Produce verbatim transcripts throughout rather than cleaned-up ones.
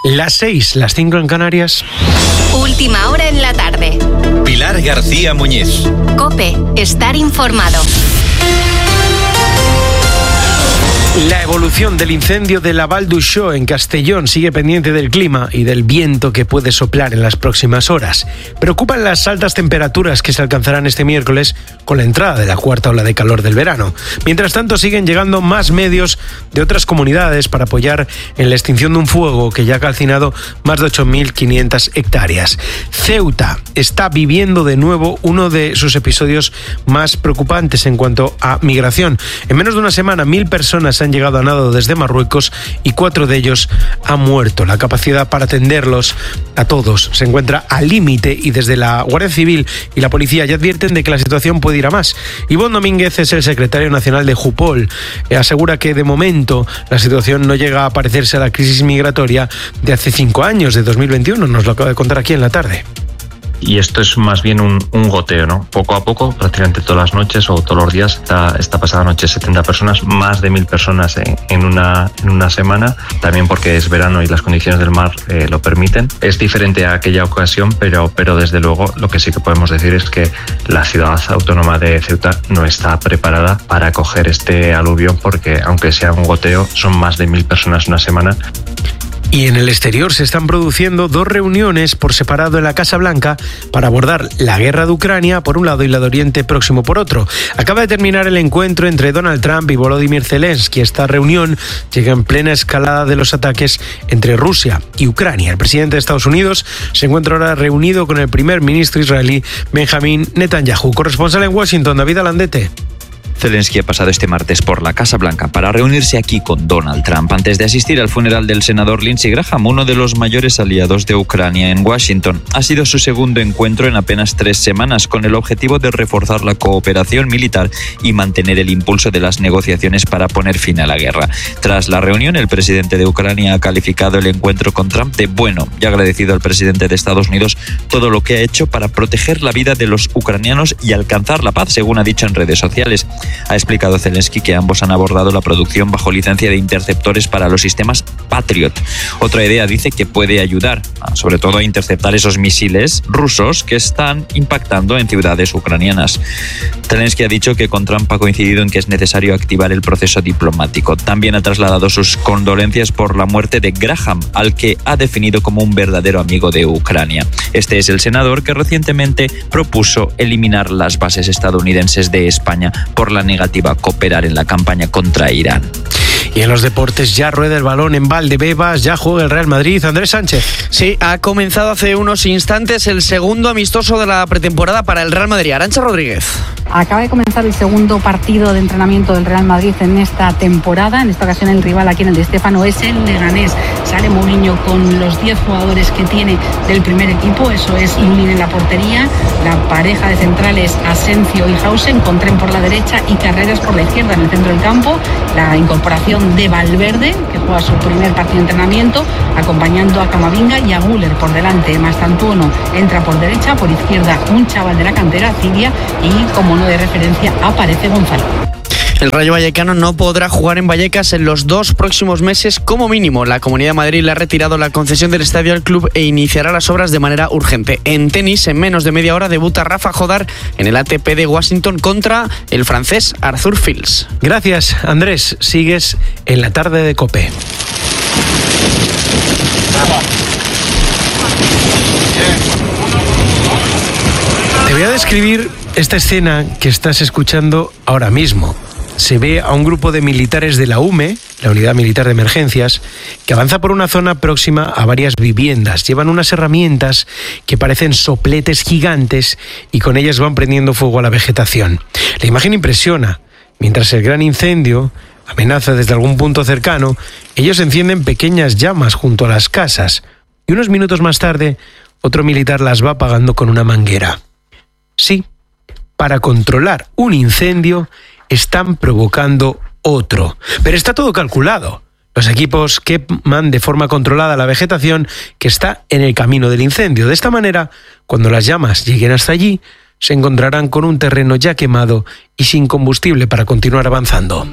Las seis, las cinco en Canarias. Última hora en la tarde. Pilar García Muñiz. COPE, estar informado. La evolución del incendio de la Vall d'Uixó en Castellón sigue pendiente del clima y del viento que puede soplar en las próximas horas. Preocupan las altas temperaturas que se alcanzarán este miércoles con la entrada de la cuarta ola de calor del verano. Mientras tanto, siguen llegando más medios de otras comunidades para apoyar en la extinción de un fuego que ya ha calcinado más de ocho mil quinientas hectáreas. Ceuta está viviendo de nuevo uno de sus episodios más preocupantes en cuanto a migración. En menos de una semana, mil personas han llegado a nado desde Marruecos y cuatro de ellos han muerto. La capacidad para atenderlos a todos se encuentra al límite y desde la Guardia Civil y la policía ya advierten de que la situación puede ir a más. Ivonne Domínguez es el secretario nacional de Jupol. Eh, asegura que de momento la situación no llega a parecerse a la crisis migratoria de hace cinco años, de dos mil veintiuno. Nos lo acaba de contar aquí en la tarde. Y esto es más bien un, un goteo, ¿no? Poco a poco, prácticamente todas las noches o todos los días, esta, esta pasada noche setenta personas, más de mil personas en, en, una, en una semana, también porque es verano y las condiciones del mar eh, lo permiten. Es diferente a aquella ocasión, pero, pero desde luego lo que sí que podemos decir es que la ciudad autónoma de Ceuta no está preparada para acoger este aluvión, porque aunque sea un goteo, son más de mil personas una semana. Y en el exterior se están produciendo dos reuniones por separado en la Casa Blanca para abordar la guerra de Ucrania por un lado y la de Oriente Próximo por otro. Acaba de terminar el encuentro entre Donald Trump y Volodymyr Zelensky. Esta reunión llega en plena escalada de los ataques entre Rusia y Ucrania. El presidente de Estados Unidos se encuentra ahora reunido con el primer ministro israelí Benjamín Netanyahu. Corresponsal en Washington, David Alandete. Zelensky ha pasado este martes por la Casa Blanca para reunirse aquí con Donald Trump antes de asistir al funeral del senador Lindsey Graham, uno de los mayores aliados de Ucrania en Washington. Ha sido su segundo encuentro en apenas tres semanas, con el objetivo de reforzar la cooperación militar y mantener el impulso de las negociaciones para poner fin a la guerra. Tras la reunión, el presidente de Ucrania ha calificado el encuentro con Trump de bueno y agradecido al presidente de Estados Unidos todo lo que ha hecho para proteger la vida de los ucranianos y alcanzar la paz, según ha dicho en redes sociales. Ha explicado Zelensky que ambos han abordado la producción bajo licencia de interceptores para los sistemas Patriot. Otra idea dice que puede ayudar, sobre todo a interceptar esos misiles rusos que están impactando en ciudades ucranianas. Zelensky ha dicho que con Trump ha coincidido en que es necesario activar el proceso diplomático. También ha trasladado sus condolencias por la muerte de Graham, al que ha definido como un verdadero amigo de Ucrania. Este es el senador que recientemente propuso eliminar las bases estadounidenses de España por la negativa a cooperar en la campaña contra Irán. Y en los deportes ya rueda el balón en Valdebebas, ya juega el Real Madrid. Andrés Sánchez. Sí, ha comenzado hace unos instantes el segundo amistoso de la pretemporada para el Real Madrid. Arantxa Rodríguez. Acaba de comenzar el segundo partido de entrenamiento del Real Madrid en esta temporada. En esta ocasión el rival aquí en el Di Stéfano es el Leganés. Sale Mourinho con los diez jugadores que tiene del primer equipo. Eso es Lunin en la portería, la pareja de centrales Asensio y Hausen, con Tren por la derecha y Carreras por la izquierda en el centro del campo. La incorporación de Valverde, que juega su primer partido de entrenamiento, acompañando a Camavinga y a Güler por delante. Mastantuono entra por derecha, por izquierda un chaval de la cantera, Cidia, y como no de referencia aparece Gonzalo. El Rayo Vallecano no podrá jugar en Vallecas en los dos próximos meses como mínimo. La Comunidad de Madrid le ha retirado la concesión del estadio al club e iniciará las obras de manera urgente. En tenis, en menos de media hora debuta Rafa Jodar en el A T P de Washington contra el francés Arthur Fils. Gracias, Andrés. Sigues en la tarde de COPE. Te voy a describir esta escena que estás escuchando ahora mismo. Se ve a un grupo de militares de la U M E, la Unidad Militar de Emergencias, que avanza por una zona próxima a varias viviendas. Llevan unas herramientas que parecen sopletes gigantes y con ellas van prendiendo fuego a la vegetación. La imagen impresiona. Mientras el gran incendio amenaza desde algún punto cercano, ellos encienden pequeñas llamas junto a las casas y unos minutos más tarde otro militar las va apagando con una manguera. Sí, para controlar un incendio están provocando otro. Pero está todo calculado. Los equipos queman de forma controlada la vegetación que está en el camino del incendio. De esta manera, cuando las llamas lleguen hasta allí, se encontrarán con un terreno ya quemado y sin combustible para continuar avanzando.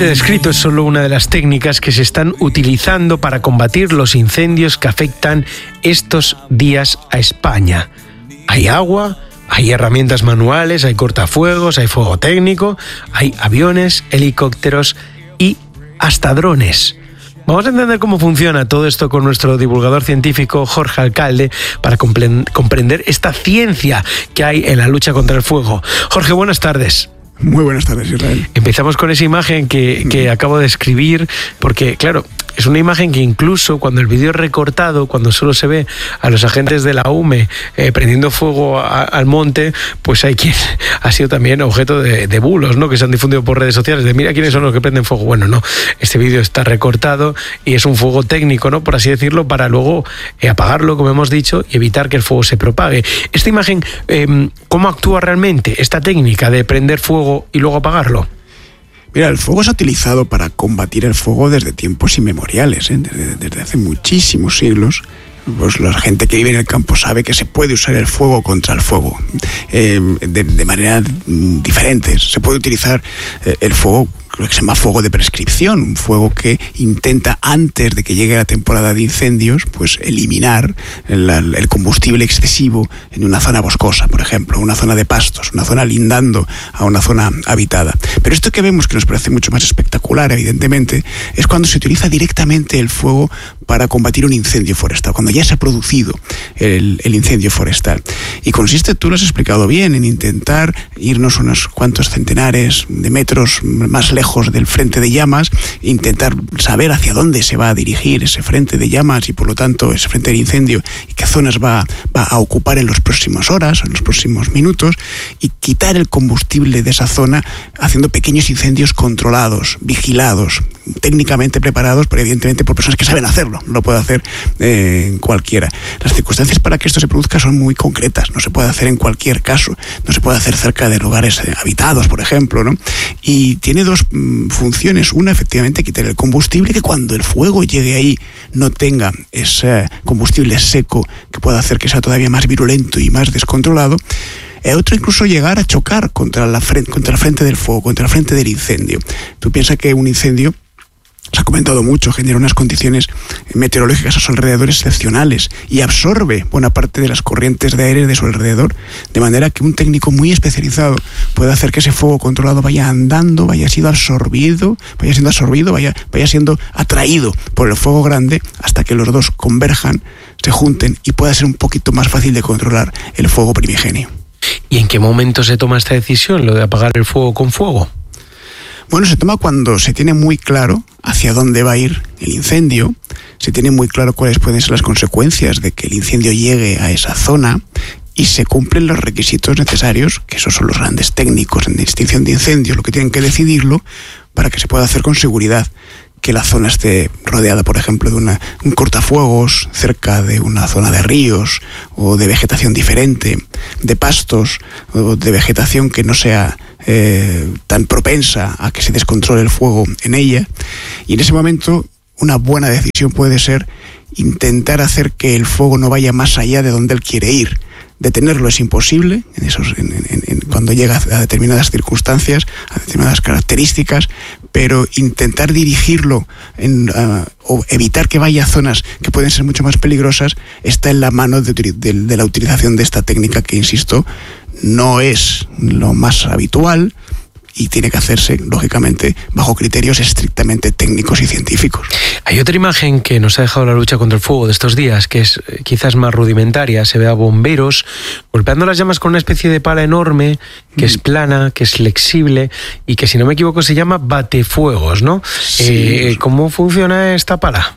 he descrito es solo una de las técnicas que se están utilizando para combatir los incendios que afectan estos días a España. Hay agua, hay herramientas manuales, hay cortafuegos, hay fuego técnico, hay aviones, helicópteros y hasta drones. Vamos a entender cómo funciona todo esto con nuestro divulgador científico Jorge Alcalde para comprender esta ciencia que hay en la lucha contra el fuego. Jorge, buenas tardes. Muy buenas tardes, Israel. Empezamos con esa imagen que, que acabo de escribir, porque, claro, es una imagen que incluso cuando el vídeo es recortado, cuando solo se ve a los agentes de la U M E eh, prendiendo fuego a, al monte, pues hay quien ha sido también objeto de, de bulos, ¿no?, que se han difundido por redes sociales, de mira quiénes son los que prenden fuego. Bueno, no, este vídeo está recortado y es un fuego técnico, ¿no?, por así decirlo, para luego eh, apagarlo, como hemos dicho, y evitar que el fuego se propague. Esta imagen, eh, ¿cómo actúa realmente esta técnica de prender fuego y luego apagarlo? Mira, el fuego se ha utilizado para combatir el fuego desde tiempos inmemoriales, ¿eh? desde, desde hace muchísimos siglos. Pues la gente que vive en el campo sabe que se puede usar el fuego contra el fuego eh, de, de manera diferentes. Se puede utilizar eh, el fuego, lo que se llama fuego de prescripción, un fuego que intenta, antes de que llegue la temporada de incendios, pues eliminar el, el combustible excesivo en una zona boscosa, por ejemplo, una zona de pastos, una zona lindando a una zona habitada. Pero esto que vemos, que nos parece mucho más espectacular, evidentemente, es cuando se utiliza directamente el fuego para combatir un incendio forestal, cuando ya se ha producido el, el incendio forestal. Y consiste, tú lo has explicado bien, en intentar irnos unos cuantos centenares de metros más lejos del frente de llamas, intentar saber hacia dónde se va a dirigir ese frente de llamas y por lo tanto ese frente de incendio y qué zonas va, va a ocupar en las próximas horas, en los próximos minutos, y quitar el combustible de esa zona haciendo pequeños incendios controlados, vigilados, técnicamente preparados, pero evidentemente por personas que saben hacerlo. No lo puede hacer eh, cualquiera. Las circunstancias para que esto se produzca son muy concretas. No se puede hacer en cualquier caso. No se puede hacer cerca de lugares eh, habitados, por ejemplo, ¿no? Y tiene dos mm, funciones. Una, efectivamente, quitar el combustible, que cuando el fuego llegue ahí no tenga ese combustible seco que pueda hacer que sea todavía más virulento y más descontrolado. Eh, otro, incluso llegar a chocar contra la frente, contra la frente del fuego, contra la frente del incendio. Tú piensas que un incendio, se ha comentado mucho, genera unas condiciones meteorológicas a su alrededor excepcionales y absorbe buena parte de las corrientes de aire de su alrededor, de manera que un técnico muy especializado puede hacer que ese fuego controlado vaya andando, vaya siendo absorbido, vaya siendo absorbido, vaya, vaya siendo atraído por el fuego grande hasta que los dos converjan, se junten y pueda ser un poquito más fácil de controlar el fuego primigenio. ¿Y en qué momento se toma esta decisión, lo de apagar el fuego con fuego? Bueno, se toma cuando se tiene muy claro hacia dónde va a ir el incendio, se tiene muy claro cuáles pueden ser las consecuencias de que el incendio llegue a esa zona y se cumplen los requisitos necesarios, que esos son los grandes técnicos en extinción de incendios, lo que tienen que decidirlo para que se pueda hacer con seguridad, que la zona esté rodeada, por ejemplo, de una, un cortafuegos, cerca de una zona de ríos o de vegetación diferente, de pastos o de vegetación que no sea eh, tan propensa a que se descontrole el fuego en ella. Y en ese momento una buena decisión puede ser intentar hacer que el fuego no vaya más allá de donde él quiere ir. Detenerlo es imposible en esos, en, en, en, cuando llega a determinadas circunstancias, a determinadas características, pero intentar dirigirlo en, uh, o evitar que vaya a zonas que pueden ser mucho más peligrosas está en la mano de, de, de la utilización de esta técnica que, insisto, no es lo más habitual y tiene que hacerse, lógicamente, bajo criterios estrictamente técnicos y científicos. Hay otra imagen que nos ha dejado la lucha contra el fuego de estos días, que es quizás más rudimentaria. Se ve a bomberos golpeando las llamas con una especie de pala enorme, que mm. es plana, que es flexible y que, si no me equivoco, se llama batefuegos, ¿no? Sí. Eh, ¿Cómo funciona esta pala?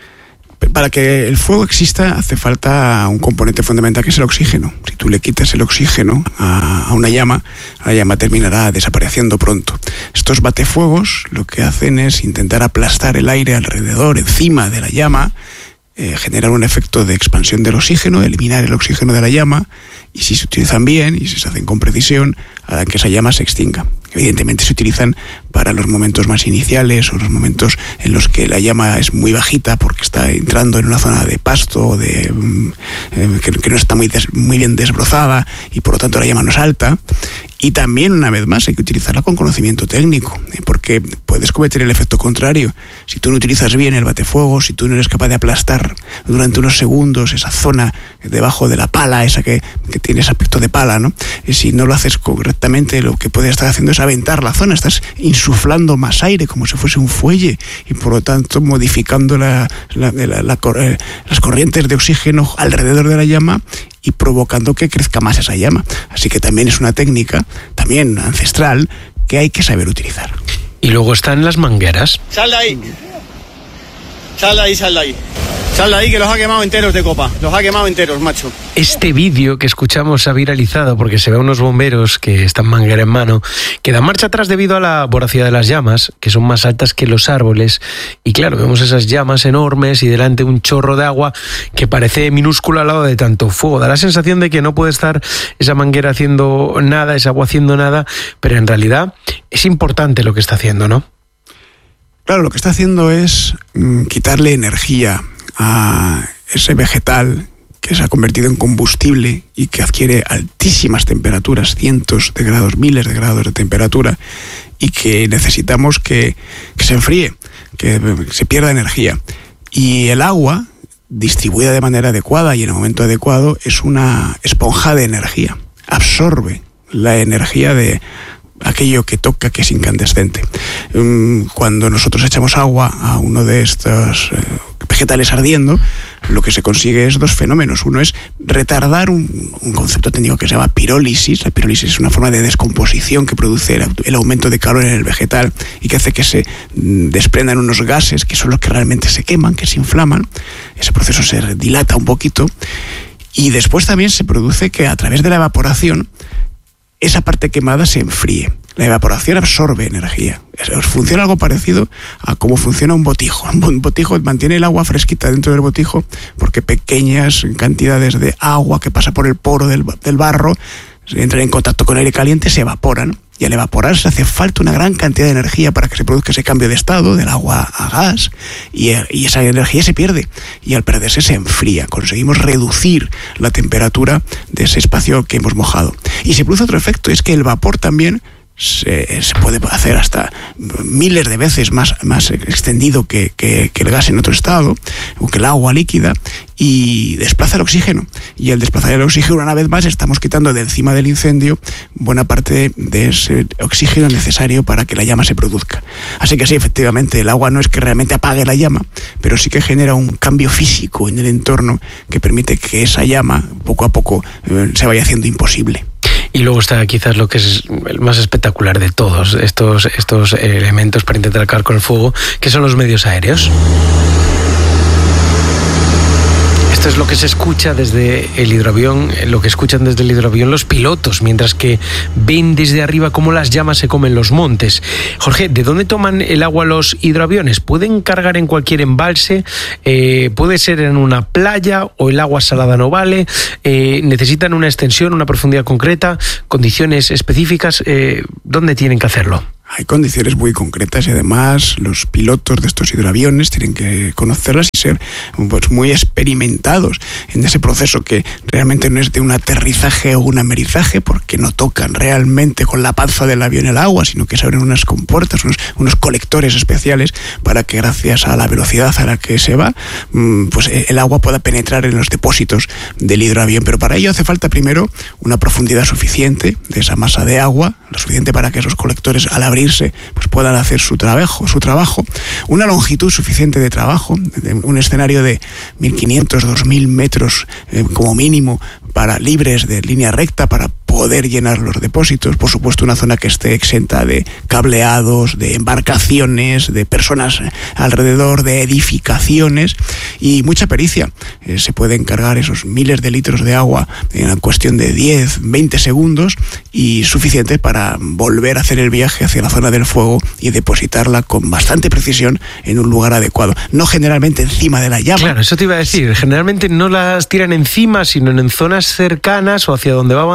Para que el fuego exista hace falta un componente fundamental, que es el oxígeno. Si tú le quitas el oxígeno a, a una llama, la llama terminará desapareciendo pronto. Estos batefuegos lo que hacen es intentar aplastar el aire alrededor, encima de la llama, eh, generar un efecto de expansión del oxígeno, eliminar el oxígeno de la llama, y si se utilizan bien y si se hacen con precisión, harán que esa llama se extinga. Evidentemente se utilizan para los momentos más iniciales o los momentos en los que la llama es muy bajita porque está entrando en una zona de pasto o de, eh, que, que no está muy, des, muy bien desbrozada y por lo tanto la llama no es alta. Y también, una vez más, hay que utilizarla con conocimiento técnico, ¿eh? porque puedes cometer el efecto contrario. Si tú no utilizas bien el batefuego, si tú no eres capaz de aplastar durante unos segundos esa zona debajo de la pala, esa que, que tiene ese aspecto de pala, ¿no? Y si no lo haces correctamente, lo que puedes estar haciendo es aventar la zona, estás insuflando más aire como si fuese un fuelle y por lo tanto modificando la, la, la, la, la, eh, las corrientes de oxígeno alrededor de la llama y provocando que crezca más esa llama. Así que también es una técnica, también ancestral, que hay que saber utilizar. Y luego están las mangueras. Sal de ahí. Sal de ahí, sal de ahí. Sal de ahí que los ha quemado enteros de copa. Los ha quemado enteros, macho. Este vídeo que escuchamos se ha viralizado porque se ve a unos bomberos que están manguera en mano, que dan marcha atrás debido a la voracidad de las llamas, que son más altas que los árboles. Y claro, vemos esas llamas enormes y delante un chorro de agua que parece minúsculo al lado de tanto fuego. Da la sensación de que no puede estar esa manguera haciendo nada, esa agua haciendo nada, pero en realidad es importante lo que está haciendo, ¿no? Claro, lo que está haciendo es mm, quitarle energía a ese vegetal que se ha convertido en combustible y que adquiere altísimas temperaturas, cientos de grados, miles de grados de temperatura, y que necesitamos que, que se enfríe, que se pierda energía. Y el agua, distribuida de manera adecuada y en el momento adecuado, es una esponja de energía. Absorbe la energía de aquello que toca, que es incandescente. Cuando nosotros echamos agua a uno de estos vegetales ardiendo, lo que se consigue es dos fenómenos. Uno es retardar un, un concepto técnico que se llama pirólisis. La pirólisis es una forma de descomposición que produce el, el aumento de calor en el vegetal y que hace que se desprendan unos gases que son los que realmente se queman, que se inflaman. Ese proceso se dilata un poquito y después también se produce que a través de la evaporación esa parte quemada se enfríe. La evaporación absorbe energía. Funciona algo parecido a cómo funciona un botijo. Un botijo mantiene el agua fresquita dentro del botijo porque pequeñas cantidades de agua que pasa por el poro del, del barro entran en contacto con aire caliente, se evaporan. Y al evaporarse hace falta una gran cantidad de energía para que se produzca ese cambio de estado del agua a gas y, y esa energía se pierde y al perderse se enfría. Conseguimos reducir la temperatura de ese espacio que hemos mojado. Y se produce otro efecto, es que el vapor también Se, se puede hacer hasta miles de veces más, más extendido que, que, que el gas en otro estado o que el agua líquida y desplaza el oxígeno. Y al desplazar el oxígeno, una vez más, estamos quitando de encima del incendio buena parte de ese oxígeno necesario para que la llama se produzca. Así que sí, efectivamente, el agua no es que realmente apague la llama, pero sí que genera un cambio físico en el entorno que permite que esa llama poco a poco eh, se vaya haciendo imposible. Y luego está quizás lo que es el más espectacular de todos estos, estos elementos para intentar acabar con el fuego, que son los medios aéreos. Esto es lo que se escucha desde el hidroavión, lo que escuchan desde el hidroavión los pilotos, mientras que ven desde arriba cómo las llamas se comen los montes. Jorge, ¿de dónde toman el agua los hidroaviones? ¿Pueden cargar en cualquier embalse? Eh, ¿Puede ser en una playa o el agua salada no vale? Eh, ¿Necesitan una extensión, una profundidad concreta, condiciones específicas? Eh, ¿Dónde tienen que hacerlo? Hay condiciones muy concretas y además los pilotos de estos hidroaviones tienen que conocerlas y ser pues, muy experimentados en ese proceso que realmente no es de un aterrizaje o un amerizaje porque no tocan realmente con la panza del avión el agua, sino que se abren unas compuertas, unos, unos colectores especiales para que gracias a la velocidad a la que se va, pues el agua pueda penetrar en los depósitos del hidroavión. Pero para ello hace falta primero una profundidad suficiente de esa masa de agua, lo suficiente para que esos colectores al abrir pues puedan hacer su trabajo, su trabajo, una longitud suficiente de trabajo, un escenario de mil quinientos, dos mil metros eh, como mínimo para libres de línea recta para poder llenar los depósitos, por supuesto una zona que esté exenta de cableados, de embarcaciones, de personas alrededor, de edificaciones y mucha pericia. Eh, se pueden cargar esos miles de litros de agua en cuestión de diez, veinte segundos y suficiente para volver a hacer el viaje hacia la zona del fuego y depositarla con bastante precisión en un lugar adecuado. No generalmente encima de la llama. Claro, eso te iba a decir. Generalmente no las tiran encima, sino en zonas cercanas o hacia donde va a avanzar el fuego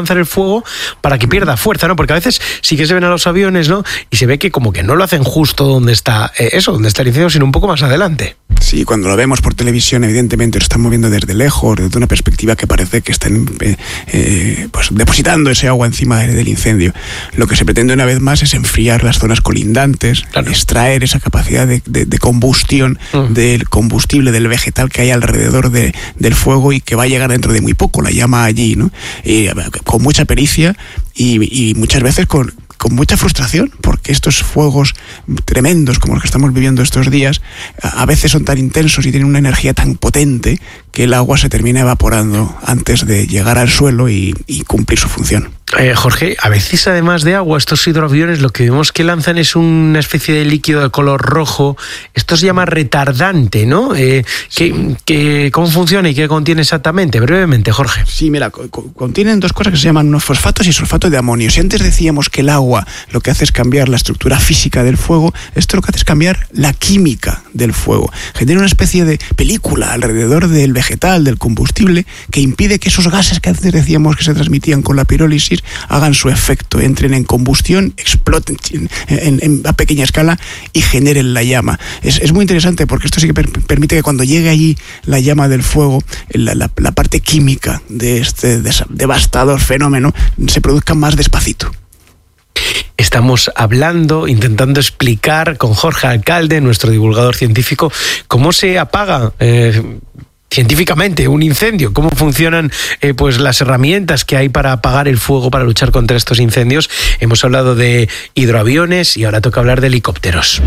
fuego para que pierda fuerza, ¿no? Porque a veces sí que se ven a los aviones, ¿no? Y se ve que como que no lo hacen justo donde está eh, eso, donde está el incendio, sino un poco más adelante. Sí, cuando lo vemos por televisión, evidentemente lo están moviendo desde lejos, desde una perspectiva que parece que están eh, eh, pues depositando ese agua encima del incendio. Lo que se pretende una vez más es enfriar las zonas colindantes, claro. extraer esa capacidad de, de, de combustión uh. del combustible, del vegetal que hay alrededor de, del fuego y que va a llegar dentro de muy poco, la llama allí, ¿no? Y, con mucha pericia y, y muchas veces con... con mucha frustración, porque estos fuegos tremendos como los que estamos viviendo estos días a veces son tan intensos y tienen una energía tan potente que el agua se termina evaporando antes de llegar al suelo y, y cumplir su función. Eh, Jorge, a veces además de agua, estos hidroaviones lo que vemos que lanzan es una especie de líquido de color rojo. Esto se llama retardante, ¿no? Eh, sí. ¿qué, qué, ¿Cómo funciona y qué contiene exactamente? Brevemente, Jorge. Sí, mira, co- contienen dos cosas que se llaman unos fosfatos y sulfato de amonio. Si antes decíamos que el agua lo que hace es cambiar la estructura física del fuego, esto lo que hace es cambiar la química del fuego. Genera una especie de película alrededor del vegetal, del combustible, que impide que esos gases que antes decíamos que se transmitían con la pirólisis hagan su efecto, entren en combustión, exploten en, en, en, a pequeña escala y generen la llama. Es, es muy interesante porque esto sí que per, permite que cuando llegue allí la llama del fuego, la, la, la parte química de este devastador fenómeno se produzca más despacito. Estamos hablando, intentando explicar con Jorge Alcalde, nuestro divulgador científico, cómo se apaga eh, científicamente un incendio, cómo funcionan eh, pues las herramientas que hay para apagar el fuego, para luchar contra estos incendios. Hemos hablado de hidroaviones y ahora toca hablar de helicópteros.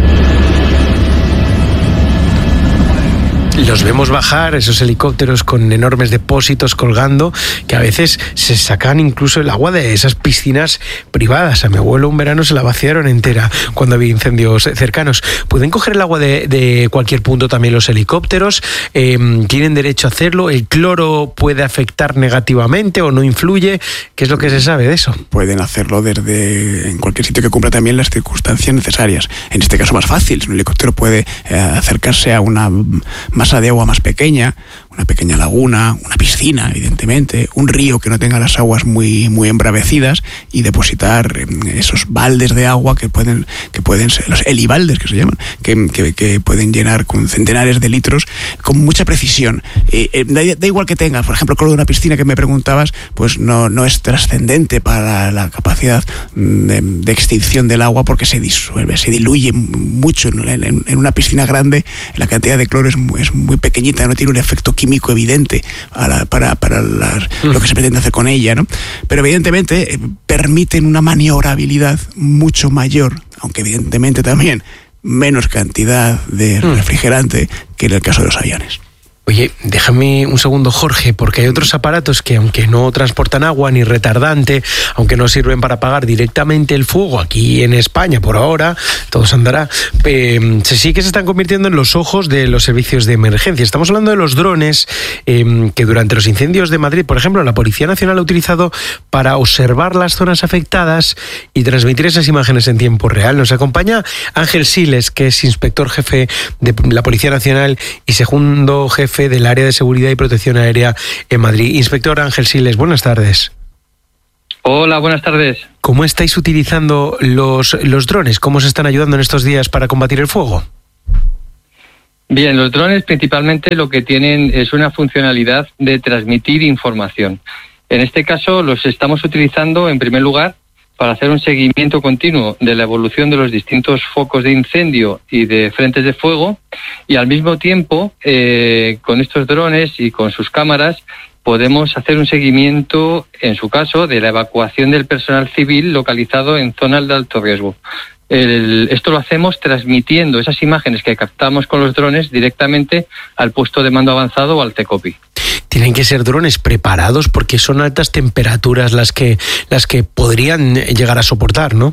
Los vemos bajar, esos helicópteros con enormes depósitos colgando, que a veces se sacan incluso el agua de esas piscinas privadas. A mi abuelo un verano se la vaciaron entera cuando había incendios cercanos. ¿Pueden coger el agua de, de cualquier punto también los helicópteros? Eh, ¿Tienen derecho a hacerlo? ¿El cloro puede afectar negativamente o no influye? ¿Qué es lo que se sabe de eso? Pueden hacerlo desde en cualquier sitio que cumpla también las circunstancias necesarias. En este caso más fácil, un helicóptero puede eh, acercarse a una masa de agua más pequeña, una pequeña laguna, una piscina, evidentemente, un río que no tenga las aguas muy, muy embravecidas y depositar esos baldes de agua que pueden, que pueden ser, los helibaldes que se llaman, que, que, que pueden llenar con centenares de litros con mucha precisión. Eh, eh, da, da igual que tenga, por ejemplo, el color de una piscina que me preguntabas, pues no, no es trascendente para la capacidad de, de extinción del agua porque se disuelve, se diluye mucho en, en, en una piscina grande, la cantidad de cloro es muy, es muy pequeñita, no tiene un efecto químico evidente a la, para, para las, lo que se pretende hacer con ella, ¿no? Pero evidentemente eh, permiten una maniobrabilidad mucho mayor, aunque evidentemente también menos cantidad de refrigerante que en el caso de los aviones. Oye, déjame un segundo, Jorge, porque hay otros aparatos que, aunque no transportan agua ni retardante, aunque no sirven para apagar directamente el fuego aquí en España por ahora, todo se andará, eh, sí que se están convirtiendo en los ojos de los servicios de emergencia. Estamos hablando de los drones eh, que durante los incendios de Madrid, por ejemplo, la Policía Nacional ha utilizado para observar las zonas afectadas y transmitir esas imágenes en tiempo real. Nos acompaña Ángel Siles, que es inspector jefe de la Policía Nacional y segundo jefe del área de seguridad y protección aérea en Madrid. Inspector Ángel Siles, buenas tardes. Hola, buenas tardes. ¿Cómo estáis utilizando los, los drones? ¿Cómo se están ayudando en estos días para combatir el fuego? Bien, los drones principalmente lo que tienen es una funcionalidad de transmitir información. En este caso los estamos utilizando en primer lugar para hacer un seguimiento continuo de la evolución de los distintos focos de incendio y de frentes de fuego, y al mismo tiempo, eh, con estos drones y con sus cámaras, podemos hacer un seguimiento, en su caso, de la evacuación del personal civil localizado en zonas de alto riesgo. El, esto lo hacemos transmitiendo esas imágenes que captamos con los drones directamente al puesto de mando avanzado o al C E C O P I. Tienen que ser drones preparados porque son altas temperaturas las que, las que podrían llegar a soportar, ¿no?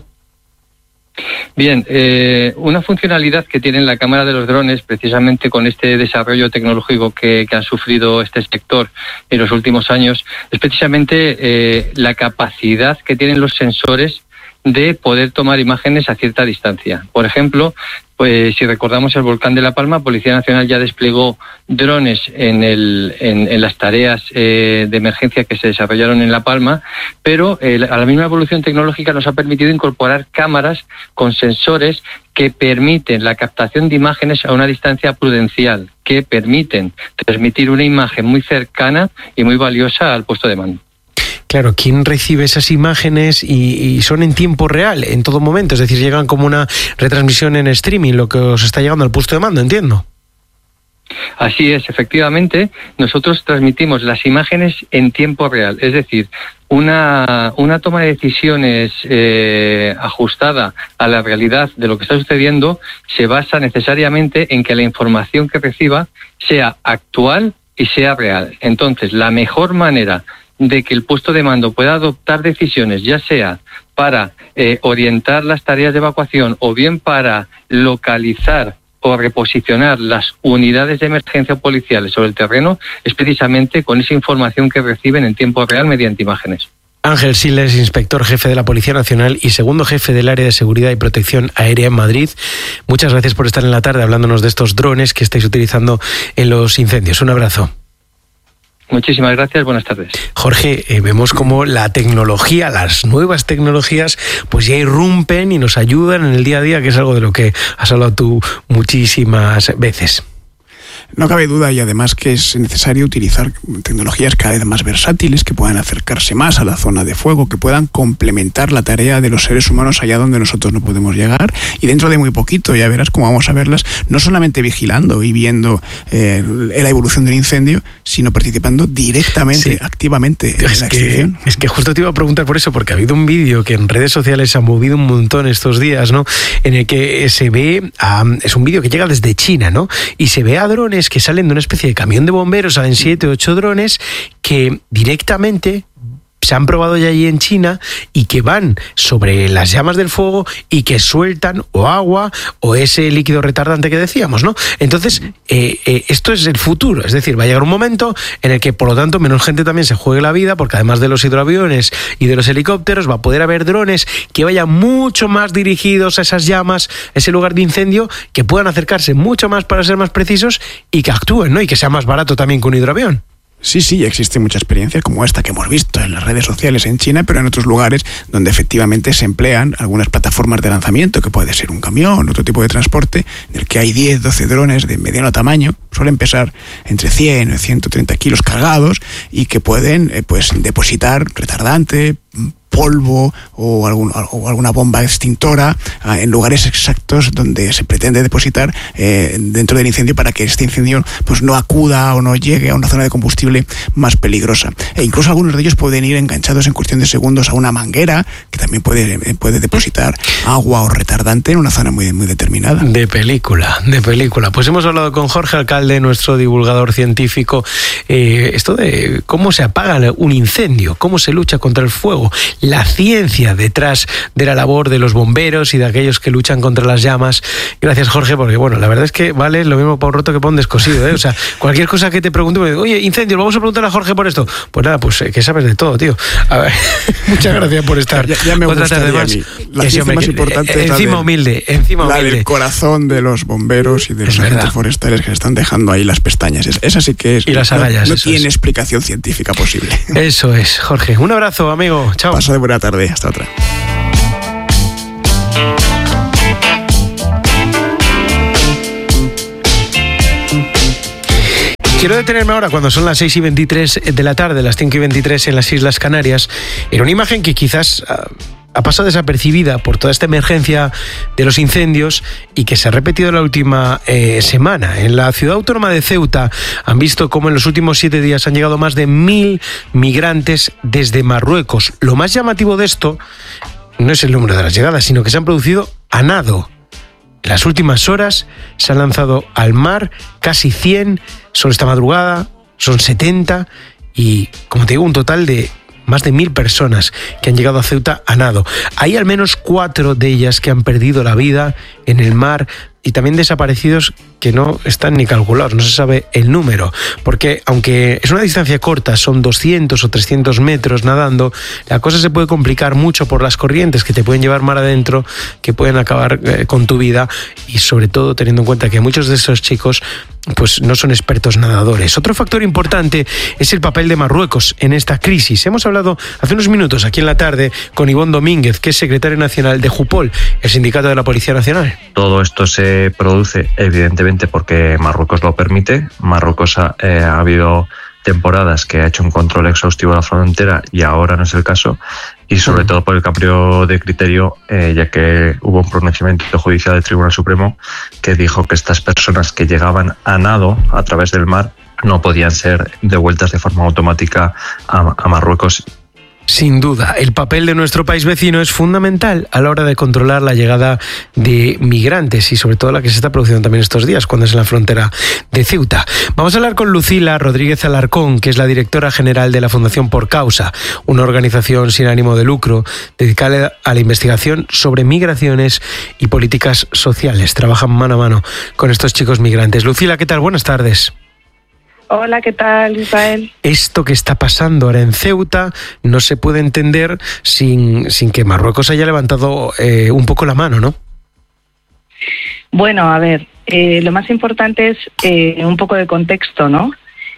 Bien, eh, una funcionalidad que tiene la cámara de los drones, precisamente con este desarrollo tecnológico que, que han sufrido este sector en los últimos años, es precisamente eh, la capacidad que tienen los sensores de poder tomar imágenes a cierta distancia. Por ejemplo, pues si recordamos el volcán de La Palma, Policía Nacional ya desplegó drones en, el, en, en las tareas eh, de emergencia que se desarrollaron en La Palma, pero eh, a la misma evolución tecnológica nos ha permitido incorporar cámaras con sensores que permiten la captación de imágenes a una distancia prudencial, que permiten transmitir una imagen muy cercana y muy valiosa al puesto de mando. Claro, ¿quién recibe esas imágenes y, y son en tiempo real, en todo momento? Es decir, llegan como una retransmisión en streaming, lo que os está llegando al puesto de mando, entiendo. Así es, efectivamente, nosotros transmitimos las imágenes en tiempo real, es decir, una, una toma de decisiones eh, ajustada a la realidad de lo que está sucediendo se basa necesariamente en que la información que reciba sea actual y sea real. Entonces, la mejor manera de que el puesto de mando pueda adoptar decisiones, ya sea para eh, orientar las tareas de evacuación o bien para localizar o reposicionar las unidades de emergencia policiales sobre el terreno, es precisamente con esa información que reciben en tiempo real mediante imágenes. Ángel Siles, inspector jefe de la Policía Nacional y segundo jefe del área de seguridad y protección aérea en Madrid. Muchas gracias por estar en la tarde hablándonos de estos drones que estáis utilizando en los incendios. Un abrazo. Muchísimas gracias, buenas tardes. Jorge, eh, vemos cómo la tecnología, las nuevas tecnologías, pues ya irrumpen y nos ayudan en el día a día, que es algo de lo que has hablado tú muchísimas veces. No cabe duda, y además que es necesario utilizar tecnologías cada vez más versátiles que puedan acercarse más a la zona de fuego, que puedan complementar la tarea de los seres humanos allá donde nosotros no podemos llegar, y dentro de muy poquito ya verás cómo vamos a verlas, no solamente vigilando y viendo eh, la evolución del incendio, sino participando directamente, sí, activamente en es la que, extinción. Es que justo te iba a preguntar por eso, porque ha habido un vídeo que en redes sociales se ha movido un montón estos días, ¿no? En el que se ve, a, es un vídeo que llega desde China, ¿no? Y se ve a drones que salen de una especie de camión de bomberos, salen siete o ocho drones que directamente se han probado ya allí en China y que van sobre las llamas del fuego y que sueltan o agua o ese líquido retardante que decíamos, ¿no? Entonces, eh, eh, esto es el futuro, es decir, va a llegar un momento en el que, por lo tanto, menos gente también se juegue la vida, porque además de los hidroaviones y de los helicópteros, va a poder haber drones que vayan mucho más dirigidos a esas llamas, a ese lugar de incendio, que puedan acercarse mucho más para ser más precisos y que actúen, ¿no? Y que sea más barato también que un hidroavión. Sí, sí, existe mucha experiencia como esta que hemos visto en las redes sociales en China, pero en otros lugares donde efectivamente se emplean algunas plataformas de lanzamiento, que puede ser un camión, otro tipo de transporte, en el que hay diez, doce drones de mediano tamaño, suelen pesar entre cien y ciento treinta kilos cargados y que pueden eh, pues depositar retardante, polvo o, algún, o alguna bomba extintora uh, en lugares exactos donde se pretende depositar eh, dentro del incendio, para que este incendio pues no acuda o no llegue a una zona de combustible más peligrosa. E incluso algunos de ellos pueden ir enganchados en cuestión de segundos a una manguera que también puede, puede depositar agua o retardante en una zona muy, muy determinada. De película, de película. Pues hemos hablado con Jorge Alcalde, nuestro divulgador científico, eh, esto de cómo se apaga un incendio, cómo se lucha contra el fuego, la ciencia detrás de la labor de los bomberos y de aquellos que luchan contra las llamas. Gracias, Jorge, porque bueno, la verdad es que vale lo mismo para un roto que para un descosido, ¿eh? O sea, cualquier cosa que te pregunte, oye, incendio, vamos a preguntar a Jorge por esto. Pues nada, pues que sabes de todo, tío. A ver, muchas gracias por estar. Ya, ya me otra tarde más. La ciencia más que, importante eh, es encima la de, humilde, encima la humilde. del corazón de los bomberos y de los agentes forestales que se están dejando ahí las pestañas. Es, esa sí que es. Y las agallas. No, no tiene es. explicación científica posible. Eso es, Jorge. Un abrazo, amigo. Chao. Paso de buena tarde. Hasta otra. Quiero detenerme ahora, cuando son las seis y veintitrés de la tarde, las cinco y veintitrés en las Islas Canarias, en una imagen que quizás ha pasado desapercibida por toda esta emergencia de los incendios y que se ha repetido la última eh, semana. En la ciudad autónoma de Ceuta han visto cómo en los últimos siete días han llegado más de mil migrantes desde Marruecos. Lo más llamativo de esto no es el número de las llegadas, sino que se han producido a nado. En las últimas horas se han lanzado al mar casi cien, solo esta madrugada son setenta y, como te digo, un total de más de mil personas que han llegado a Ceuta a nado. Hay al menos cuatro de ellas que han perdido la vida en el mar y también desaparecidos que no están ni calculados, no se sabe el número, porque aunque es una distancia corta, son doscientos o trescientos metros nadando, la cosa se puede complicar mucho por las corrientes que te pueden llevar mar adentro, que pueden acabar eh, con tu vida, y sobre todo teniendo en cuenta que muchos de esos chicos pues no son expertos nadadores. Otro factor importante es el papel de Marruecos en esta crisis. Hemos hablado hace unos minutos aquí en la tarde con Ivonne Domínguez, que es secretaria nacional de Jupol, el sindicato de la Policía Nacional. Todo esto se produce evidentemente porque Marruecos lo permite. Marruecos ha, eh, ha habido temporadas que ha hecho un control exhaustivo de la frontera y ahora no es el caso, y sobre todo por el cambio de criterio, eh, ya que hubo un pronunciamiento judicial del Tribunal Supremo que dijo que estas personas que llegaban a nado a través del mar no podían ser devueltas de forma automática a, a Marruecos. Sin duda, el papel de nuestro país vecino es fundamental a la hora de controlar la llegada de migrantes y sobre todo la que se está produciendo también estos días cuando es en la frontera de Ceuta. Vamos a hablar con Lucila Rodríguez Alarcón, que es la directora general de la Fundación Por Causa, una organización sin ánimo de lucro dedicada a la investigación sobre migraciones y políticas sociales. Trabajan mano a mano con estos chicos migrantes. Lucila, ¿qué tal? Buenas tardes. Hola, ¿qué tal, Israel? Esto que está pasando ahora en Ceuta no se puede entender sin, sin que Marruecos haya levantado eh, un poco la mano, ¿no? Bueno, a ver, eh, lo más importante es eh, un poco de contexto, ¿no?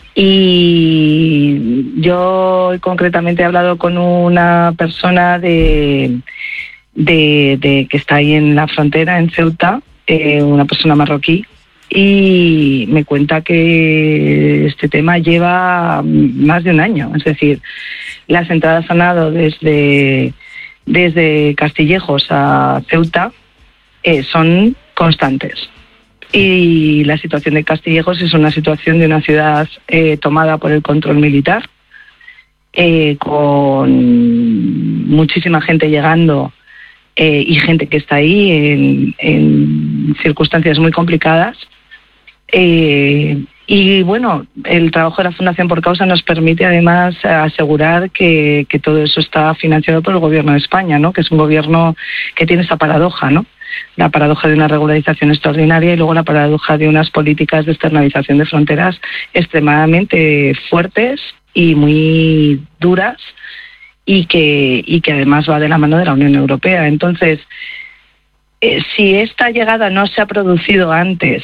Y yo concretamente he hablado con una persona de, de, de que está ahí en la frontera, en Ceuta, eh, una persona marroquí, y me cuenta que este tema lleva más de un año. Es decir, las entradas a nado desde, desde Castillejos a Ceuta eh, son constantes. Y la situación de Castillejos es una situación de una ciudad eh, tomada por el control militar, eh, con muchísima gente llegando eh, y gente que está ahí en, en circunstancias muy complicadas. Eh, y bueno, el trabajo de la Fundación Por Causa nos permite además asegurar que, que todo eso está financiado por el Gobierno de España, ¿no? Que es un gobierno que tiene esa paradoja, ¿no? La paradoja de una regularización extraordinaria y luego la paradoja de unas políticas de externalización de fronteras extremadamente fuertes y muy duras, y que, y que además va de la mano de la Unión Europea. Entonces, eh, si esta llegada no se ha producido antes,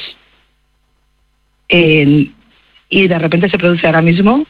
Eh, y de repente se produce ahora mismo,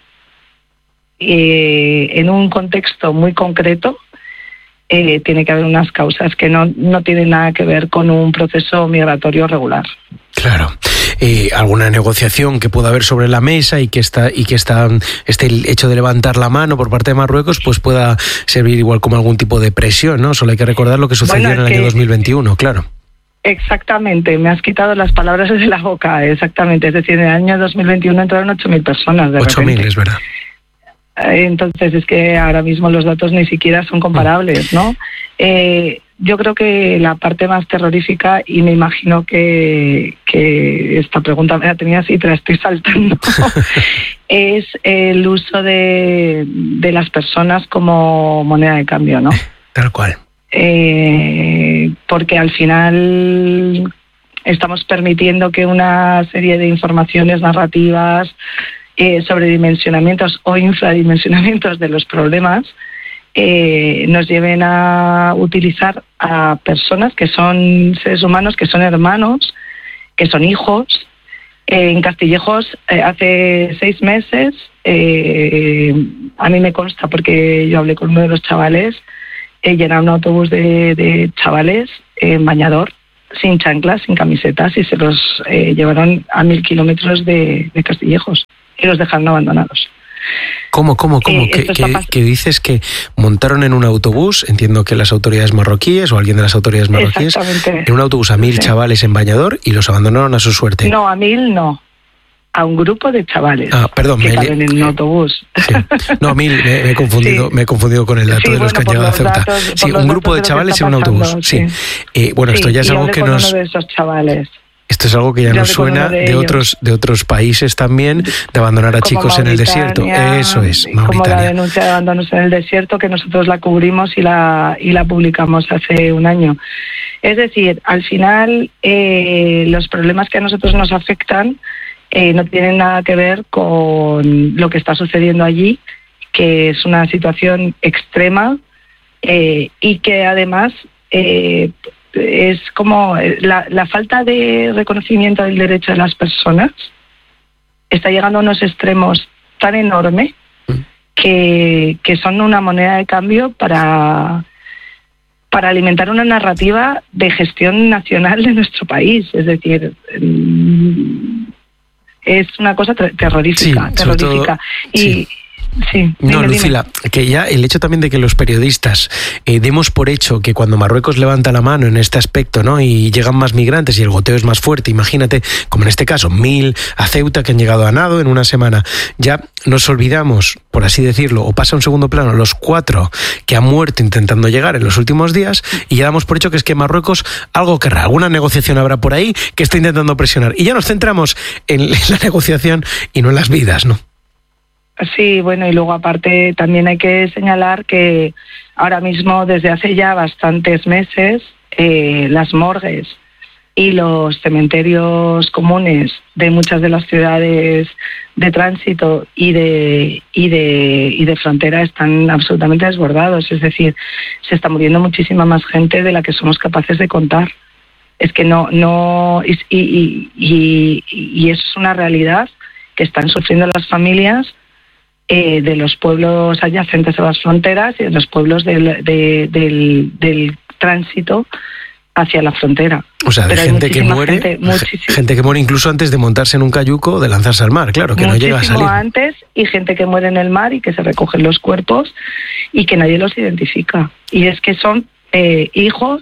eh, en un contexto muy concreto, eh, tiene que haber unas causas que no, no tienen nada que ver con un proceso migratorio regular. Claro. Eh, alguna negociación que pueda haber sobre la mesa y que está y que está este hecho de levantar la mano por parte de Marruecos pues pueda servir igual como algún tipo de presión, ¿no? Solo hay que recordar lo que sucedió bueno, en el que... año dos mil veintiuno, claro. Exactamente, me has quitado las palabras de la boca, exactamente. Es decir, en el año dos mil veintiuno entraron ocho mil personas de ocho mil, es verdad. Entonces es que ahora mismo los datos ni siquiera son comparables, ¿no? Eh, yo creo que la parte más terrorífica, y me imagino que, que esta pregunta me la tenías y te la estoy saltando, es el uso de, de las personas como moneda de cambio, ¿no? Tal cual. Eh, porque al final estamos permitiendo que una serie de informaciones narrativas eh, sobre dimensionamientos o infradimensionamientos de los problemas eh, nos lleven a utilizar a personas que son seres humanos, que son hermanos, que son hijos. Eh, en Castillejos, eh, hace seis meses, eh, a mí me consta porque yo hablé con uno de los chavales, Eh, llenaron un autobús de, de chavales en eh, bañador, sin chanclas, sin camisetas, y se los eh, llevaron a mil kilómetros de, de Castillejos y los dejaron abandonados. ¿Cómo, cómo, cómo? Eh, ¿Que, que, que dices que montaron en un autobús, entiendo que las autoridades marroquíes o alguien de las autoridades marroquíes, en un autobús a mil sí. chavales en bañador y los abandonaron a su suerte? No, a mil no. A un grupo de chavales ah, perdón, que me caben en un autobús. Sí. No, a mil, me, me, he confundido, sí. me he confundido con el dato sí, de los bueno, que han llegado a Ceuta. Datos, sí, un grupo de chavales en un autobús. Sí. sí. Eh, bueno, sí, esto ya es algo que con nos... uno de esos chavales. Esto es algo que ya, ya nos suena de, de otros de otros países también, de abandonar a como chicos en el desierto. Eso es, Mauritania. Como la denuncia de abandonos en el desierto, que nosotros la cubrimos y la, y la publicamos hace un año. Es decir, al final eh, los problemas que a nosotros nos afectan eh, no tienen nada que ver con lo que está sucediendo allí, que es una situación extrema eh, y que además eh, es como la, la falta de reconocimiento del derecho de las personas está llegando a unos extremos tan enormes que, que son una moneda de cambio para, para alimentar una narrativa de gestión nacional de nuestro país. Es decir, es una cosa terrorífica, sí, terrorífica. Todo, y sí. Sí, no, dime, Lucila, dime. que ya el hecho también de que los periodistas eh, demos por hecho que cuando Marruecos levanta la mano en este aspecto, ¿no?, y llegan más migrantes y el goteo es más fuerte, imagínate, como en este caso, mil a Ceuta que han llegado a nado en una semana, ya nos olvidamos, por así decirlo, o pasa a un segundo plano los cuatro que han muerto intentando llegar en los últimos días y ya damos por hecho que es que Marruecos algo querrá, alguna negociación habrá por ahí que está intentando presionar. Y ya nos centramos en la negociación y no en las vidas, ¿no? Sí, bueno, y luego aparte también hay que señalar que ahora mismo, desde hace ya bastantes meses, eh, las morgues y los cementerios comunes de muchas de las ciudades de tránsito y de y de y de frontera están absolutamente desbordados. Es decir, se está muriendo muchísima más gente de la que somos capaces de contar. Es que no no y y y, y eso es una realidad que están sufriendo las familias Eh, de los pueblos adyacentes a las fronteras y de los pueblos del, de, del, del tránsito hacia la frontera. O sea, de Pero gente que muere, gente, gente que muere incluso antes de montarse en un cayuco o de lanzarse al mar, claro, que no llega a salir. Antes, y gente que muere en el mar y que se recogen los cuerpos y que nadie los identifica. Y es que son eh, hijos,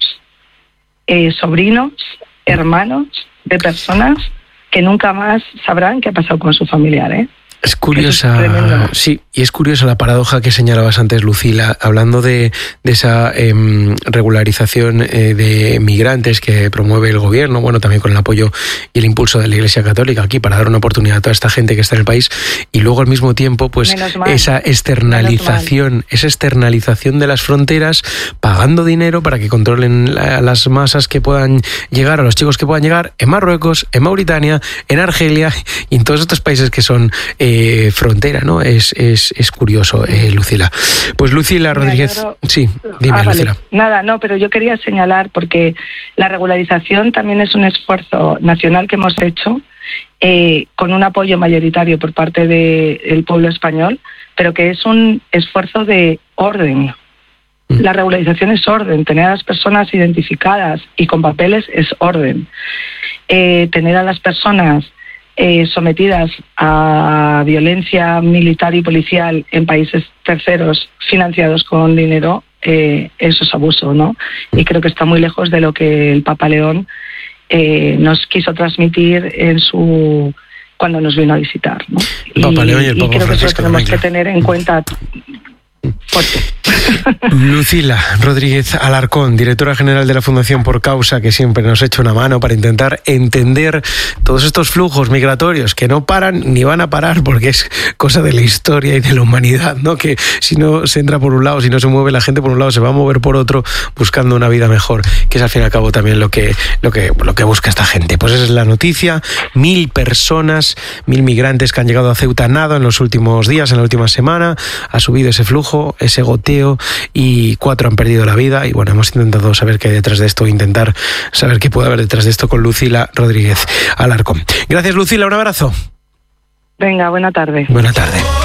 eh, sobrinos, hermanos de personas que nunca más sabrán qué ha pasado con su familiar, ¿eh? Es curiosa, es sí, y es curiosa la paradoja que señalabas antes, Lucila, hablando de, de esa eh, regularización eh, de migrantes que promueve el gobierno, bueno, también con el apoyo y el impulso de la Iglesia Católica aquí para dar una oportunidad a toda esta gente que está en el país, y luego al mismo tiempo, pues esa externalización, esa externalización de las fronteras, pagando dinero para que controlen la, las masas que puedan llegar, a los chicos que puedan llegar en Marruecos, en Mauritania, en Argelia y en todos estos países que son eh, Eh, frontera, ¿no? Es, es, es curioso, eh, Lucila. Pues Lucila Rodríguez, Mira, yo... sí, dime, ah, Lucila. Vale. Nada, no, pero yo quería señalar, porque la regularización también es un esfuerzo nacional que hemos hecho eh, con un apoyo mayoritario por parte del pueblo español, pero que es un esfuerzo de orden. Mm. La regularización es orden, tener a las personas identificadas y con papeles es orden. Eh, tener a las personas Eh, sometidas a violencia militar y policial en países terceros financiados con dinero, eh, eso es abuso, ¿no? Y creo que está muy lejos de lo que el Papa León eh, nos quiso transmitir en su cuando nos vino a visitar, ¿no? Y, Papa León y el Papa y creo que eso Francisco, tenemos venga. que tener en cuenta. Fuerte. Lucila Rodríguez Alarcón, directora general de la Fundación Por Causa, que siempre nos echa una mano para intentar entender todos estos flujos migratorios que no paran ni van a parar, porque es cosa de la historia y de la humanidad, ¿no? Que si no se entra por un lado, si no se mueve la gente por un lado, se va a mover por otro buscando una vida mejor, que es al fin y al cabo también lo que, lo que, lo que busca esta gente. Pues esa es la noticia. Mil personas, mil migrantes que han llegado a Ceuta nado en los últimos días, en la última semana. Ha subido ese flujo, ese goteo, y cuatro han perdido la vida. Y bueno, hemos intentado saber qué hay detrás de esto, intentar saber qué puede haber detrás de esto con Lucila Rodríguez Alarcón. Gracias, Lucila, un abrazo. Venga, buena tarde. Buena tarde.